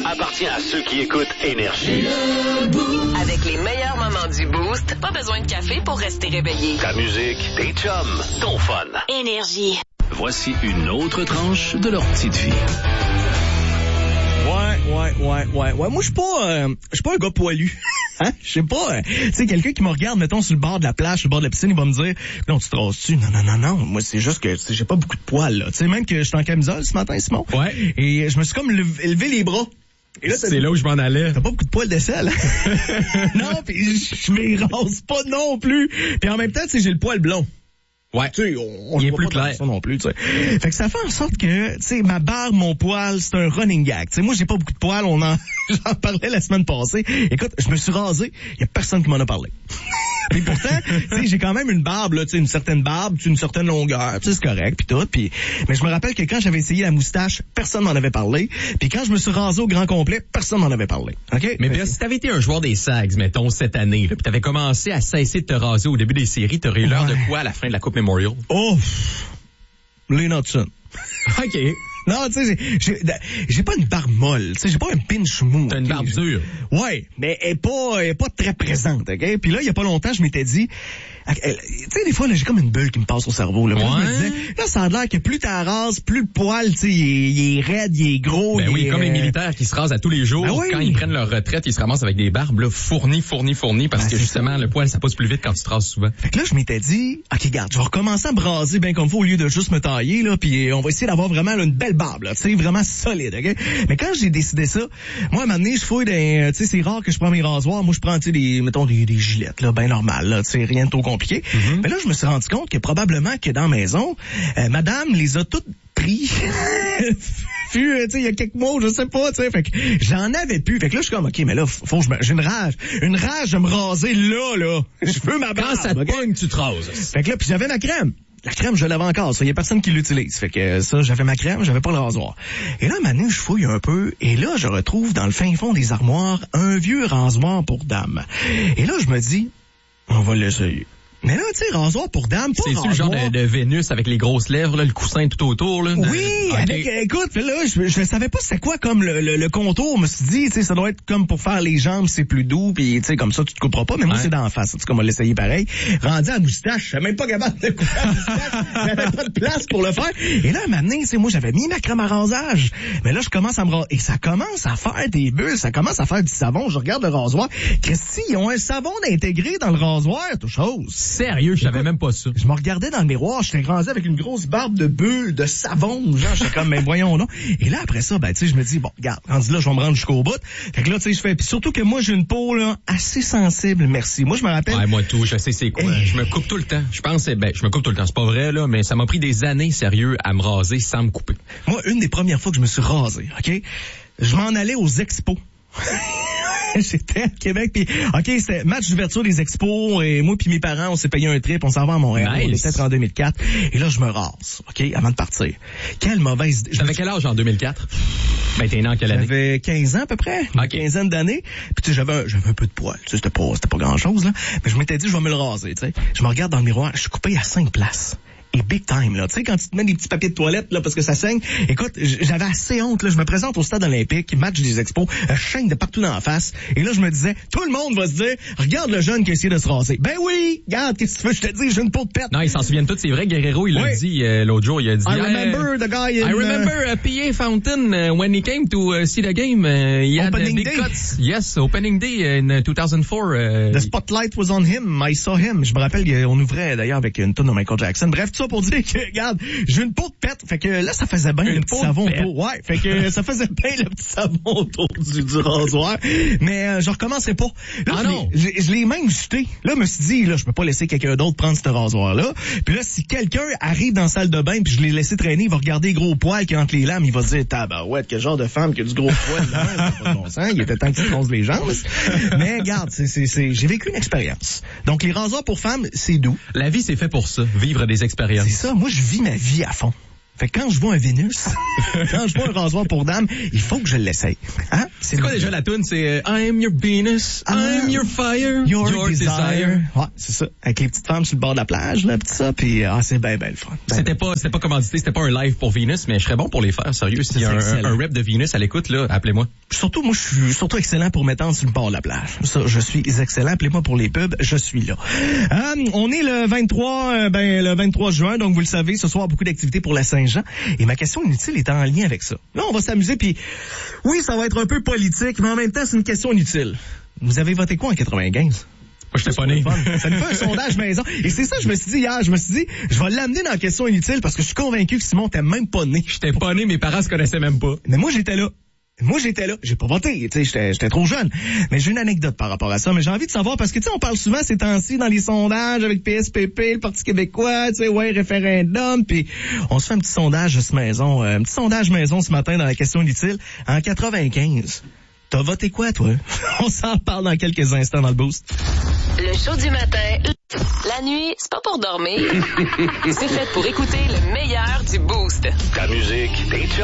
appartient à ceux qui écoutent Énergie. Avec les meilleurs moments du Boost, pas besoin de café pour rester réveillé. Ta musique, tes chums, ton fun. Énergie. Voici une autre tranche de leur petite vie. Ouais. Moi, je suis pas un gars poilu. Hein? Je sais pas. Tu sais, quelqu'un qui me regarde, mettons, sur le bord de la plage, sur le bord de la piscine, il va me dire, non, tu te rases-tu? Non. Moi, c'est juste que, j'ai pas beaucoup de poils, là. Tu sais, même que je suis en camisole ce matin, Simon. Ouais. Et je me suis comme levé les bras. Et là, c'est là où je m'en allais. T'as pas beaucoup de poils d'aisselle, hein? Non, pis je m'y rase pas non plus. Puis en même temps, tu sais, j'ai le poil blond. Ouais. Tu sais, il est plus clair. Ça non plus, tu sais. Fait que ça fait en sorte que, tu sais, ma barbe, mon poil, c'est un running gag. Tu sais, moi, j'ai pas beaucoup de poils, j'en parlais la semaine passée. Écoute, je me suis rasé, y a personne qui m'en a parlé. Puis pourtant, tu sais, j'ai quand même une barbe, là, tu sais, une certaine barbe, une certaine longueur, tu sais, c'est correct, puis tout. Mais je me rappelle que quand j'avais essayé la moustache, personne m'en avait parlé. Puis quand je me suis rasé au grand complet, personne m'en avait parlé. OK? Mais si t'avais été un joueur des Sags, mettons, cette année, là, puis t'avais commencé à cesser de te raser au début des séries, t'aurais eu l'heure de quoi à la fin de la Coupe Memorial? Oh! Lane Hudson. OK. Non, tu sais, j'ai pas une barbe molle, tu sais, j'ai pas un pinch mou. T'as une barbe dure. Ouais, mais elle est pas très présente, OK? Puis là, il y a pas longtemps, je m'étais dit, tu sais, des fois, là, j'ai comme une bulle qui me passe au cerveau, là. Ouais. Je me disais, là, ça a l'air que plus t'as rases, plus le poil, tu sais, il est raide, il est gros. Ben oui, comme les militaires qui se rasent à tous les jours. Ben oui. Quand ils prennent leur retraite, ils se ramassent avec des barbes, là, fournies, parce que justement, le poil, ça passe plus vite quand tu te rases souvent. Fait que là, je m'étais dit, OK, regarde, je vais recommencer à me raser bien comme faut au lieu de juste me tailler, là, puis on va essayer d'avoir vraiment là, une belle barbe, là, tu sais, vraiment solide, OK? Mais quand j'ai décidé ça, moi, à un moment donné, je fouille tu sais, c'est rare que je prends mes rasoirs. Moi, je prends, tu sais, mettons, des gilettes, là, bien normales, là, tu sais, rien de trop compliqué. Mm-hmm. Mais là, je me suis rendu compte que probablement que dans la maison, madame les a toutes pris. Tu sais, il y a quelques mots, je sais pas, tu sais, fait que j'en avais plus. Fait que là, je suis comme, OK, mais là, faut que j'ai une rage de me raser là. Je veux ma barbe. Quand ça te pogne, tu te rases. Fait que là, puis j'avais ma crème. La crème, je l'avais encore, ça. Il y a personne qui l'utilise. Fait que ça, j'avais ma crème, j'avais pas le rasoir. Et là, maintenant, je fouille un peu, et là, je retrouve dans le fin fond des armoires un vieux rasoir pour dame. Et là, je me dis, on va l'essayer. Mais là, tu sais, rasoir pour dame, pas rasoir. C'est-tu le genre de Vénus avec les grosses lèvres, là, le coussin tout autour, là? Oui, okay. avec, écoute, là, je savais pas c'était quoi comme le contour. Je me suis dit, tu sais, ça doit être comme pour faire les jambes, c'est plus doux, puis tu sais, comme ça, tu te couperas pas. Mais moi, c'est d'en face. En tout cas, on va l'essayer pareil. Rendu à la moustache, je suis même pas capable de couper la moustache. J'avais pas de place pour le faire. Et là, maintenant, tu sais, moi, j'avais mis ma crème à rasage. Mais là, je commence à me raser. Et ça commence à faire des bulles, ça commence à faire du savon. Je regarde le rasoir. Christy, ils ont un savon intégré dans le rasoir, toute chose. Sérieux, je savais même pas ça. Je me regardais dans le miroir, j'étais rasé avec une grosse barbe de bulles, de savon, genre, j'étais comme, mais voyons, non. Et là, après ça, ben, tu sais, je me dis, bon, regarde, rendu là, je vais me rendre jusqu'au bout. Fait que là, tu sais, je fais, puis surtout que moi, j'ai une peau, là, assez sensible, merci. Moi, je me rappelle. Ouais, moi, tout, je sais c'est quoi. Je me coupe tout le temps. Je pense, je me coupe tout le temps. C'est pas vrai, là, mais ça m'a pris des années, sérieux, à me raser sans me couper. Moi, une des premières fois que je me suis rasé, OK? Je m'en allais aux expos. J'étais à Québec, puis OK, c'était match d'ouverture des expos, et moi puis mes parents, on s'est payé un trip, on s'en va à Montréal, nice. On était en 2004, et là je me rase, OK, avant de partir. Quelle mauvaise idée. J'avais quel âge en 2004? Ben t'es né en quelle année? J'avais 15 ans à peu près, une quinzaine d'années, puis tu sais, j'avais un peu de poil, tu sais, c'était pas grand-chose, là, mais je m'étais dit, je vais me le raser, tu sais. Je me regarde dans le miroir, je suis coupé à 5 places. Et big time, là. Tu sais, quand tu te mets des petits papiers de toilette, là, parce que ça saigne. Écoute, j'avais assez honte, là. Je me présente au stade olympique, match des expos, chaîne de partout dans la face. Et là, je me disais, tout le monde va se dire, regarde le jeune qui a essayé de se raser. Ben oui! Regarde, qu'est-ce que tu veux, je te dis, j'ai une peau de pète. Non, ils s'en souviennent tous, c'est vrai. Guerrero, il l'a dit, l'autre jour, il a dit, I remember the guy in... I remember PA Fountain, when he came to see the game, he had big day. cuts. Yes, opening day in 2004. The spotlight was on him, I saw him. Je me rappelle qu'on ouvrait d'ailleurs avec une tonne de Michael Jackson. Bref, tout ça pour dire que, regarde, j'ai une peau de pète. Fait que là, ça faisait bien le petit savon autour. Ouais, fait que ça faisait bien le petit savon autour du rasoir. Mais je recommencerai pas. Là, je l'ai même jeté. Là, je me suis dit, là, je peux pas laisser quelqu'un d'autre prendre ce rasoir-là. Puis là, si quelqu'un arrive dans la salle de bain puis je l'ai laissé traîner, il va regarder les gros poils qui entre les lames, il va se dire, tabarouette, quel genre de femme qui a du gros poil là, c'est pas de bon sens. Il était temps que tu te ronces les jambes. Mais regarde, j'ai vécu une expérience. Donc, les rasoirs pour femmes, c'est doux. La vie, c'est fait pour ça. Vivre des expériences. C'est ça. Moi, je vis ma vie à fond. Fait que quand je vois un Vénus, quand je vois un rasoir pour dame, il faut que je l'essaye. Hein? C'est quoi déjà la toune? C'est I'm your Venus, I'm your fire, your desire. Ouais, c'est ça. Avec les petites femmes sur le bord de la plage, là, pis ça, pis c'est bien le fun. C'était pas commandité, c'était pas un live pour Venus, mais je serais bon pour les faire, sérieux. S'il y a un rap de Venus à l'écoute, là, appelez-moi. Moi, je suis surtout excellent pour m'étendre sur le bord de la plage. Ça, je suis excellent. Appelez-moi pour les pubs, je suis là. On est le 23 juin, donc vous le savez, ce soir, beaucoup d'activités pour la Saint-Jean. Et ma question inutile est en lien avec ça. Là, on va s'amuser, puis oui, ça va être un peu politique, mais en même temps, c'est une question inutile. Vous avez voté quoi en 95? Moi, j'étais pas né. Ça nous fait un sondage maison. Et c'est ça, je me suis dit hier, je vais l'amener dans la question inutile parce que je suis convaincu que Simon t'es même pas né. J'étais pas né, mes parents se connaissaient même pas. Mais moi, j'étais là. J'ai pas voté, tu sais, j'étais trop jeune. Mais j'ai une anecdote par rapport à ça, mais j'ai envie de savoir, parce que tu sais, on parle souvent ces temps-ci dans les sondages avec PSPP, le Parti québécois, tu sais, ouais, référendum, puis on se fait un petit sondage ce matin dans la question inutile. En 95, t'as voté quoi, toi? On s'en parle dans quelques instants dans le Boost. Le show du matin, la nuit, c'est pas pour dormir. C'est fait pour écouter le meilleur du Boost. Ta musique, tes chums.